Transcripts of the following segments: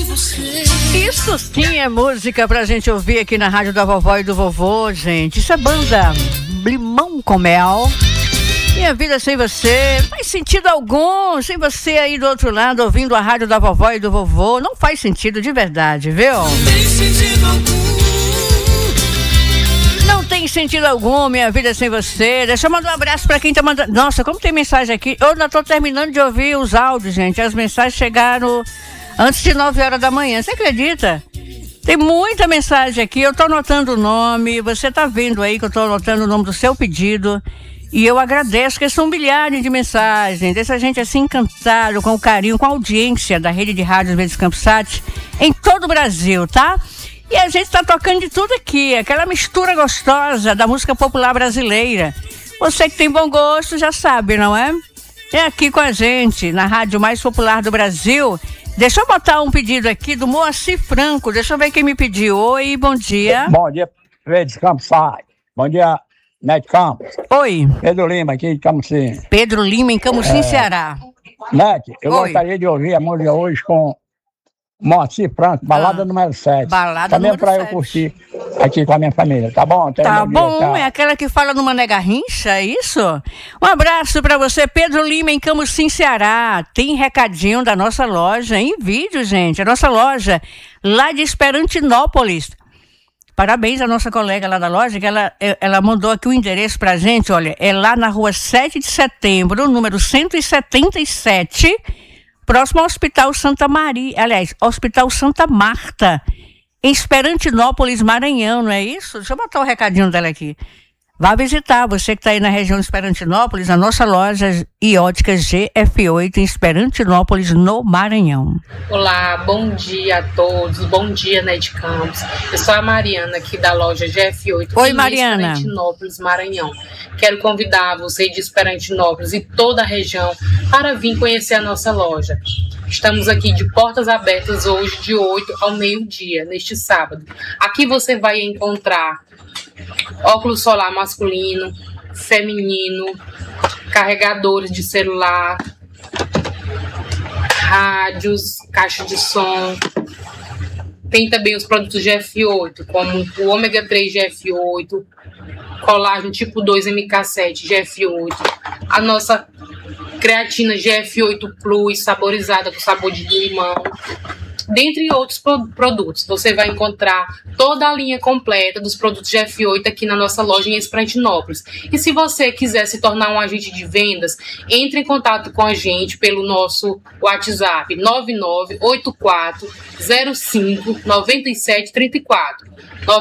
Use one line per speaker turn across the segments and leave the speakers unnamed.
Isso sim é música pra gente ouvir aqui na rádio da vovó e do vovô, gente. Isso é banda Limão com Mel. Minha vida sem você não faz sentido algum. Sem você aí do outro lado ouvindo a rádio da vovó e do vovô, não faz sentido de verdade, viu? Não tem sentido algum. Não tem sentido algum, minha vida sem você. Deixa eu mandar um abraço pra quem tá mandando. Nossa, como tem mensagem aqui. Eu ainda tô terminando de ouvir os áudios, gente. As mensagens chegaram antes de 9 horas da manhã. Você acredita? Tem muita mensagem aqui. Eu tô anotando o nome. Você tá vendo aí que eu tô anotando o nome do seu pedido. E eu agradeço, que são milhares de mensagens. Dessa gente assim encantado, com o carinho, com a audiência da rede de rádios Verdes Campos Sat em todo o Brasil, tá? E a gente tá tocando de tudo aqui, aquela mistura gostosa da música popular brasileira. Você que tem bom gosto já sabe, não é? É aqui com a gente, na rádio mais popular do Brasil. Deixa eu botar um pedido aqui do Moacir Franco. Deixa eu ver quem me pediu. Oi, bom dia.
Bom dia, Verdes Campos Sat. Bom dia, Nete Campos.
Oi.
Pedro Lima, aqui de Camusim.
Pedro Lima, em Camusim, Ceará.
Nete, eu
Oi.
gostaria de ouvir a música hoje com Moacir Franco, balada número 7.
Balada
também
número
pra
7.
eu curtir aqui com a minha família, tá bom?
Tá
Dia,
bom,
tchau.
é aquela que fala no Mané Garrincha, é isso? Um abraço pra você, Pedro Lima, em Camusim, Ceará. Tem recadinho da nossa loja em vídeo, gente. A nossa loja lá de Esperantinópolis. Parabéns à nossa colega lá da loja, que ela mandou aqui o endereço pra gente, olha, é lá na rua 7 de setembro, número 177, próximo ao Hospital Santa Maria, aliás, Hospital Santa Marta, em Esperantinópolis, Maranhão, não é isso? Deixa eu botar o recadinho dela aqui. Vá visitar, você que está aí na região de Esperantinópolis, a nossa loja e óticas GF8 em Esperantinópolis, no Maranhão.
Olá, bom dia a todos, bom dia, Nete Campos. Eu sou a Mariana aqui da loja GF8
Oi, Mariana.
Esperantinópolis, Maranhão. Quero convidar você de Esperantinópolis e toda a região para vir conhecer a nossa loja. Estamos aqui de portas abertas hoje de 8 ao meio-dia, neste sábado. Aqui você vai encontrar óculos solar masculino, feminino, carregadores de celular, rádios, caixa de som. Tem também os produtos GF8, como o ômega 3 GF8, colágeno tipo 2 MK7 GF8, a nossa creatina GF8 Plus, saborizada com sabor de limão, dentre outros produtos. Você vai encontrar toda a linha completa dos produtos GF8 aqui na nossa loja em Esperantinópolis. E se você quiser se tornar um agente de vendas, entre em contato com a gente pelo nosso WhatsApp 9984059734.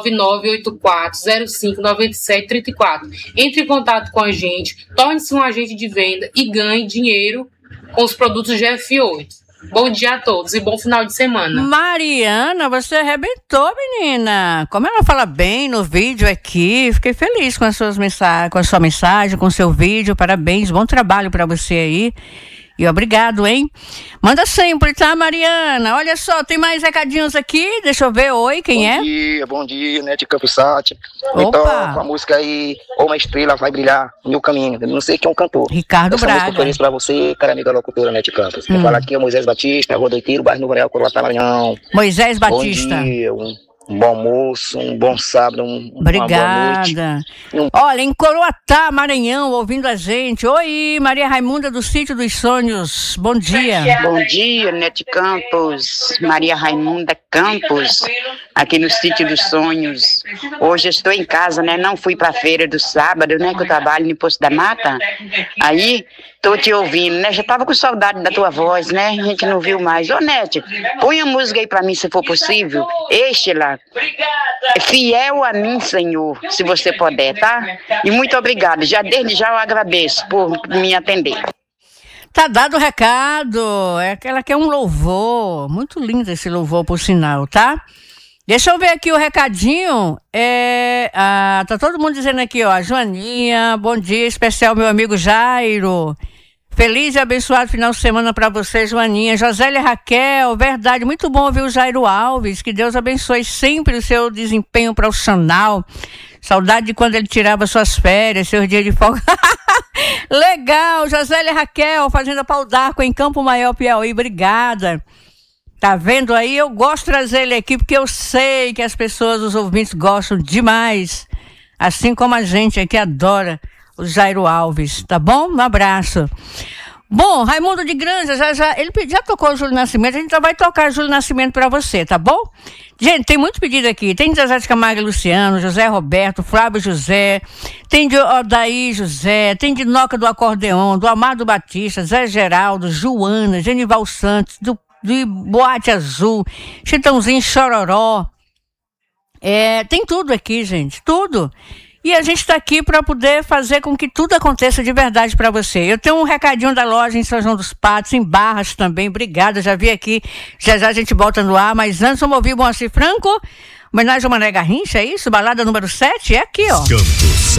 9984059734. Entre em contato com a gente, torne-se um agente de venda e ganhe dinheiro com os produtos GF8. Bom dia a todos e bom final de semana.
Mariana, você arrebentou, menina. Como ela fala bem no vídeo aqui, fiquei feliz com as suas mensagens, com a sua mensagem, com o seu vídeo. Parabéns, bom trabalho para você aí. E obrigado, hein? Manda sempre, tá, Mariana? Olha só, tem mais recadinhos aqui. Deixa eu ver. Oi, quem é?
Bom dia, Nete Campos Sat.
Opa.
Então, com a música aí, Uma Estrela Vai Brilhar no Meu Caminho. Eu não sei quem é um cantor.
Ricardo
Essa
Braga.
música eu ofereço pra você, cara amiga locutora Nete Campos. Quem fala aqui é o Moisés Batista, Rua do Oiteiro, bairro Novo Real, Coroatá, Maranhão.
Moisés Batista.
Bom dia, um bom almoço, um bom sábado, uma boa noite.
Obrigada. Olha, em Coroatá, Maranhão, ouvindo a gente. Oi, Maria Raimunda do Sítio dos Sonhos. Bom dia.
Bom dia, Nete Campos, Maria Raimunda Campos, aqui no Sítio dos Sonhos. Hoje eu estou em casa, né? Não fui para a feira do sábado, né? Que eu trabalho no Poço da Mata. Aí, tô te ouvindo, né? Já tava com saudade da tua voz, né? A gente não viu mais. Ô, Nete, põe a música aí para mim, se for possível. Lá. Fiel a mim, Senhor, se você puder, tá? E muito obrigada. Desde já eu agradeço por me atender.
Tá dado o recado. É aquela que é um louvor. Muito lindo esse louvor, por sinal, tá? Deixa eu ver aqui o recadinho. Tá todo mundo dizendo aqui, ó. Joaninha, bom dia especial, meu amigo Jairo. Feliz e abençoado final de semana para você, Joaninha. Josélia Raquel, verdade, muito bom ouvir o Jairo Alves. Que Deus abençoe sempre o seu desempenho profissional. Saudade de quando ele tirava suas férias, seus dias de folga. Legal, Josélia Raquel, Fazenda Pau d'Arco, em Campo Maior, Piauí. Obrigada. Tá vendo aí? Eu gosto de trazer ele aqui porque eu sei que as pessoas, os ouvintes, gostam demais. Assim como a gente aqui adora o Jairo Alves, tá bom? Um abraço. Bom, Raimundo de Granja, ele já tocou o Júlio Nascimento, a gente já vai tocar o Júlio Nascimento pra você, tá bom? Gente, tem muito pedido aqui. Tem de Zezé de Camargo e Luciano, José Roberto, Flávio José, tem de Odaí José, tem de Noca do Acordeon, do Amado Batista, Zé Geraldo, Joana, Genival Santos, do Boate Azul, Chitãozinho Chororó. Tem tudo aqui, gente, tudo. E a gente está aqui para poder fazer com que tudo aconteça de verdade para você. Eu tenho um recadinho da loja em São João dos Patos, em Barras também. Obrigada, já vi aqui. Já a gente volta no ar. Mas antes vamos ouvir Moacir Franco. Homenagem ao Mané Garrincha, é isso? Balada número 7? É aqui, ó.